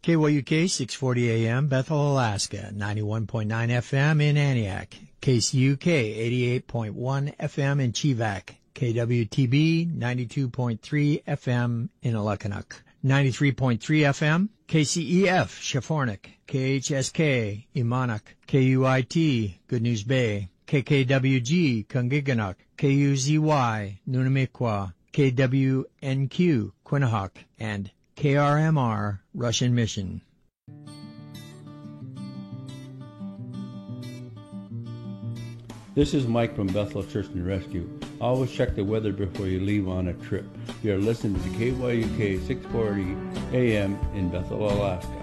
KYUK 640 AM, Bethel, Alaska, 91.9 FM in Antioch, KCUK 88.1 FM in Chivak, KWTB 92.3 FM in Alakanuk, 93.3 FM, KCEF, Shafornik, KHSK, Imanak, KUIT, Good News Bay, KKWG, Kungiganak, KUZY, Nunamiqua, KWNQ, Quinnahock, and KRMR, Russian Mission. This is Mike from Bethel Search and Rescue. Always check the weather before you leave on a trip. You are listening to KYUK 640 AM in Bethel, Alaska.